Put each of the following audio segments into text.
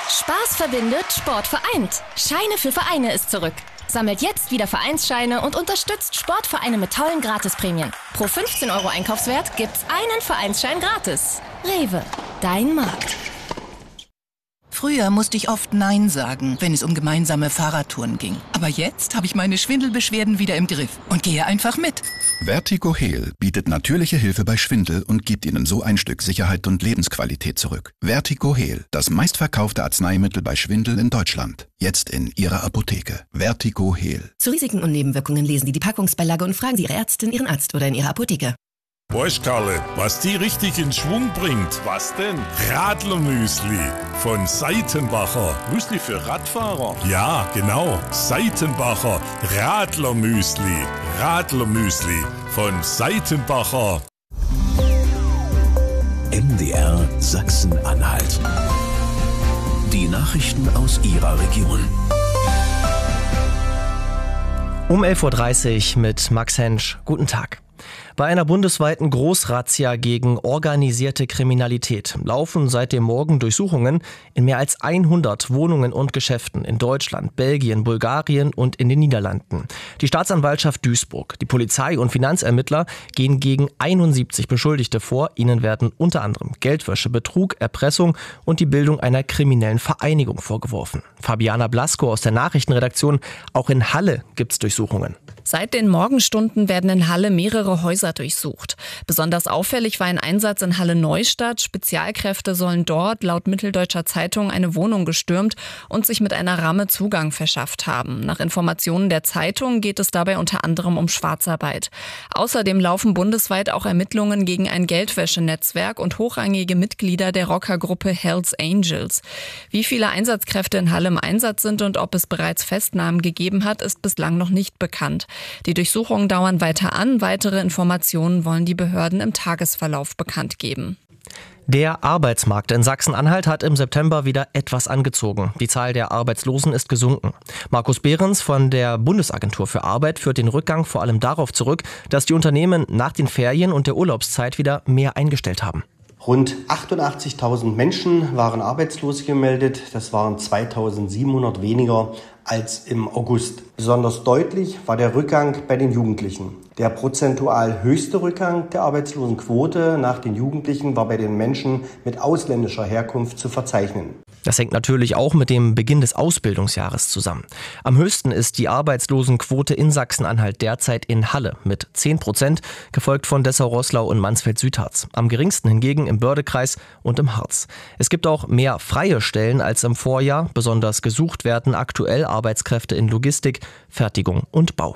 Spaß verbindet, Sport vereint. Scheine für Vereine ist zurück. Sammelt jetzt wieder Vereinsscheine und unterstützt Sportvereine mit tollen Gratisprämien. Pro 15 € Einkaufswert gibt's einen Vereinsschein gratis. Rewe, dein Markt. Früher musste ich oft Nein sagen, wenn es um gemeinsame Fahrradtouren ging. Aber jetzt habe ich meine Schwindelbeschwerden wieder im Griff und gehe einfach mit. Vertigo Heal bietet natürliche Hilfe bei Schwindel und gibt Ihnen so ein Stück Sicherheit und Lebensqualität zurück. Vertigo Heal, das meistverkaufte Arzneimittel bei Schwindel in Deutschland. Jetzt in Ihrer Apotheke. Vertigo Heal. Zu Risiken und Nebenwirkungen lesen Sie die Packungsbeilage und fragen Sie Ihre Ärztin, Ihren Arzt oder in Ihrer Apotheke. Weißt Karle, was die richtig in Schwung bringt? Was denn? Radlermüsli von Seitenbacher. Müsli für Radfahrer? Ja, genau. Seitenbacher Radlermüsli. Radlermüsli von Seitenbacher. MDR Sachsen-Anhalt. Die Nachrichten aus Ihrer Region. Um 11.30 Uhr mit Max Hensch. Guten Tag. Bei einer bundesweiten Großrazzia gegen organisierte Kriminalität laufen seit dem Morgen Durchsuchungen in mehr als 100 Wohnungen und Geschäften in Deutschland, Belgien, Bulgarien und in den Niederlanden. Die Staatsanwaltschaft Duisburg, die Polizei und Finanzermittler gehen gegen 71 Beschuldigte vor. Ihnen werden unter anderem Geldwäsche, Betrug, Erpressung und die Bildung einer kriminellen Vereinigung vorgeworfen. Fabiana Blasko aus der Nachrichtenredaktion. Auch in Halle gibt's Durchsuchungen. Seit den Morgenstunden werden in Halle mehrere Häuser durchsucht. Besonders auffällig war ein Einsatz in Halle-Neustadt. Spezialkräfte sollen dort laut Mitteldeutscher Zeitung eine Wohnung gestürmt und sich mit einer Ramme Zugang verschafft haben. Nach Informationen der Zeitung geht es dabei unter anderem um Schwarzarbeit. Außerdem laufen bundesweit auch Ermittlungen gegen ein Geldwäschenetzwerk und hochrangige Mitglieder der Rockergruppe Hells Angels. Wie viele Einsatzkräfte in Halle im Einsatz sind und ob es bereits Festnahmen gegeben hat, ist bislang noch nicht bekannt. Die Durchsuchungen dauern weiter an. Weitere Informationen wollen die Behörden im Tagesverlauf bekannt geben. Der Arbeitsmarkt in Sachsen-Anhalt hat im September wieder etwas angezogen. Die Zahl der Arbeitslosen ist gesunken. Markus Behrens von der Bundesagentur für Arbeit führt den Rückgang vor allem darauf zurück, dass die Unternehmen nach den Ferien und der Urlaubszeit wieder mehr eingestellt haben. Rund 88.000 Menschen waren arbeitslos gemeldet. Das waren 2.700 weniger als im August. Besonders deutlich war der Rückgang bei den Jugendlichen. Der prozentual höchste Rückgang der Arbeitslosenquote nach den Jugendlichen war bei den Menschen mit ausländischer Herkunft zu verzeichnen. Das hängt natürlich auch mit dem Beginn des Ausbildungsjahres zusammen. Am höchsten ist die Arbeitslosenquote in Sachsen-Anhalt derzeit in Halle mit 10%, gefolgt von Dessau-Roßlau und Mansfeld-Südharz. Am geringsten hingegen im Bördekreis und im Harz. Es gibt auch mehr freie Stellen als im Vorjahr. Besonders gesucht werden aktuell Arbeitskräfte in Logistik, Fertigung und Bau.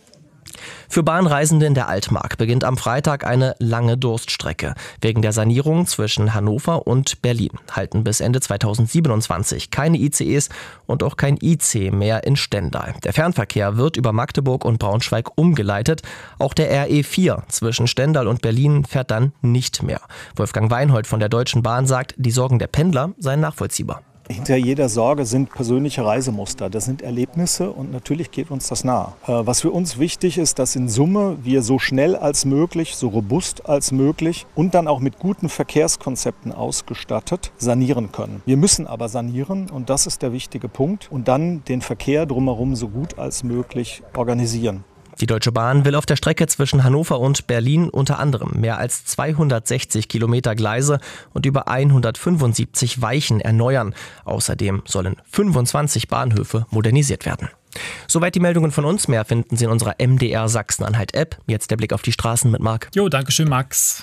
Für Bahnreisende in der Altmark beginnt am Freitag eine lange Durststrecke. Wegen der Sanierung zwischen Hannover und Berlin halten bis Ende 2027 keine ICEs und auch kein IC mehr in Stendal. Der Fernverkehr wird über Magdeburg und Braunschweig umgeleitet. Auch der RE4 zwischen Stendal und Berlin fährt dann nicht mehr. Wolfgang Weinhold von der Deutschen Bahn sagt, die Sorgen der Pendler seien nachvollziehbar. Hinter jeder Sorge sind persönliche Reisemuster, das sind Erlebnisse und natürlich geht uns das nahe. Was für uns wichtig ist, dass in Summe wir so schnell als möglich, so robust als möglich und dann auch mit guten Verkehrskonzepten ausgestattet sanieren können. Wir müssen aber sanieren und das ist der wichtige Punkt und dann den Verkehr drumherum so gut als möglich organisieren. Die Deutsche Bahn will auf der Strecke zwischen Hannover und Berlin unter anderem mehr als 260 Kilometer Gleise und über 175 Weichen erneuern. Außerdem sollen 25 Bahnhöfe modernisiert werden. Soweit die Meldungen von uns. Mehr finden Sie in unserer MDR Sachsen-Anhalt-App. Jetzt der Blick auf die Straßen mit Marc. Jo, dankeschön, Max.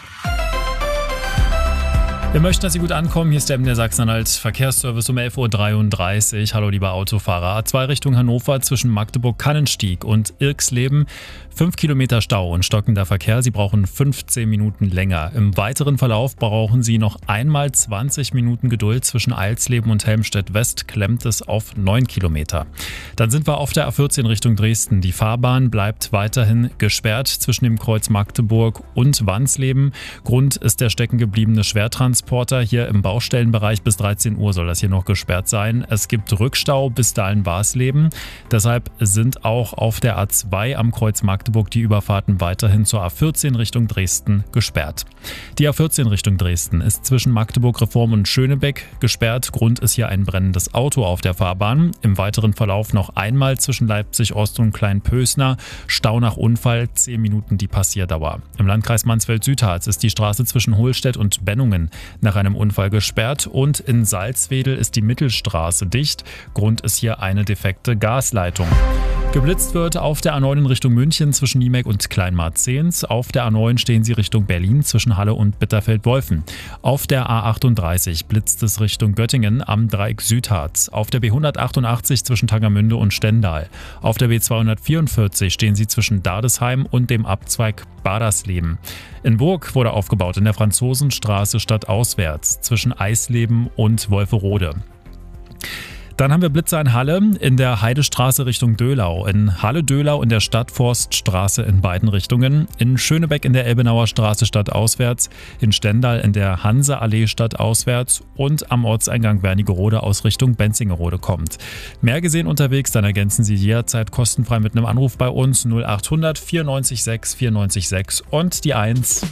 Wir möchten, dass Sie gut ankommen. Hier ist der MDR Sachsen-Anhalt Verkehrsservice um 11.33 Uhr. Hallo, lieber Autofahrer. A2 Richtung Hannover zwischen Magdeburg-Kannenstieg und Irxleben. 5 Kilometer Stau und stockender Verkehr. Sie brauchen 15 Minuten länger. Im weiteren Verlauf brauchen Sie noch einmal 20 Minuten Geduld. Zwischen Eilsleben und Helmstedt-West klemmt es auf 9 Kilometer. Dann sind wir auf der A14 Richtung Dresden. Die Fahrbahn bleibt weiterhin gesperrt zwischen dem Kreuz Magdeburg und Wansleben. Grund ist der steckengebliebene Schwertransport Gütertransporter hier im Baustellenbereich. Bis 13 Uhr soll das hier noch gesperrt sein. Es gibt Rückstau bis Dahlen-Warsleben. Deshalb sind auch auf der A2 am Kreuz Magdeburg die Überfahrten weiterhin zur A14 Richtung Dresden gesperrt. Die A14 Richtung Dresden ist zwischen Magdeburg Reform und Schönebeck gesperrt. Grund ist hier ein brennendes Auto auf der Fahrbahn. Im weiteren Verlauf noch einmal zwischen Leipzig Ost und Kleinpösner. Stau nach Unfall, 10 Minuten die Passierdauer. Im Landkreis Mansfeld-Südharz ist die Straße zwischen Hohlstedt und Bennungen nach einem Unfall gesperrt und in Salzwedel ist die Mittelstraße dicht. Grund ist hier eine defekte Gasleitung. Geblitzt wird auf der A9 in Richtung München zwischen Niemek und Kleinmarzehns. Auf der A9 stehen sie Richtung Berlin zwischen Halle und Bitterfeld-Wolfen. Auf der A38 blitzt es Richtung Göttingen am Dreieck Südharz. Auf der B188 zwischen Tangermünde und Stendal. Auf der B244 stehen sie zwischen Dardesheim und dem Abzweig Badersleben. In Burg wurde aufgebaut in der Franzosenstraße stadtauswärts zwischen Eisleben und Wolferode. Dann haben wir Blitzer in Halle in der Heidestraße Richtung Döhlau, in Halle-Döhlau in der Stadtforststraße in beiden Richtungen, in Schönebeck in der Elbenauer Straße stadtauswärts, in Stendal in der Hanse-Allee stadtauswärts und am Ortseingang Wernigerode aus Richtung Benzingerode kommt. Mehr gesehen unterwegs, dann ergänzen Sie jederzeit kostenfrei mit einem Anruf bei uns 0800 94 6 94 6 und die 1.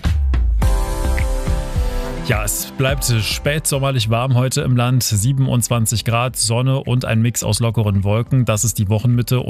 Ja, es bleibt spätsommerlich warm heute im Land. 27 Grad, Sonne und ein Mix aus lockeren Wolken. Das ist die Wochenmitte.